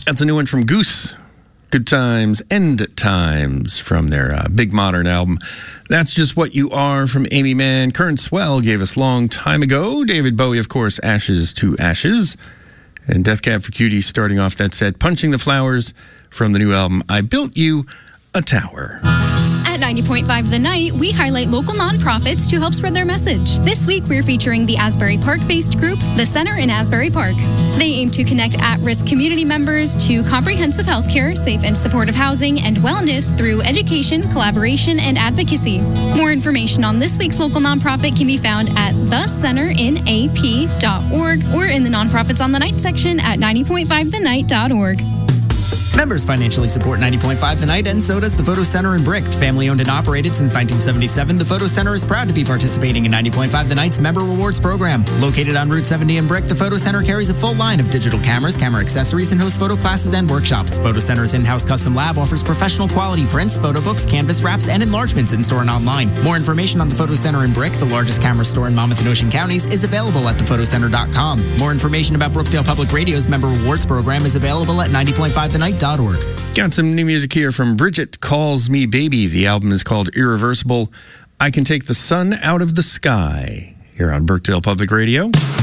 That's a new one from Goose. Good Times, End Times, from their Big Modern album. That's Just What You Are from Amy Mann. Current Swell gave us Long Time Ago. David Bowie, of course, Ashes to Ashes. And Death Cab for Cutie starting off that set, Punching the Flowers from the new album, I Built You a Tower. At 90.5 The Night, we highlight local nonprofits to help spread their message. This week, we're featuring the Asbury Park-based group, The Center in Asbury Park. They aim to connect at-risk community members to comprehensive healthcare, safe and supportive housing, and wellness through education, collaboration, and advocacy. More information on this week's local nonprofit can be found at thecenterinap.org or in the Nonprofits on the Night section at 90.5thenight.org. Members financially support 90.5 The Night, and so does the Photo Center in Brick. Family owned and operated since 1977, the Photo Center is proud to be participating in 90.5 The Night's Member Rewards program. Located on Route 70 in Brick, the Photo Center carries a full line of digital cameras, camera accessories, and hosts photo classes and workshops. Photo Center's in-house custom lab offers professional quality prints, photo books, canvas wraps, and enlargements in-store and online. More information on the Photo Center in Brick, the largest camera store in Monmouth and Ocean counties, is available at thephotoCenter.com. More information about Brookdale Public Radio's Member Rewards program is available at 90.5thenight.org. Got some new music here from Bridget Calls Me Baby. The album is called Irreversible. I Can Take the Sun Out of the Sky here on Brookdale Public Radio.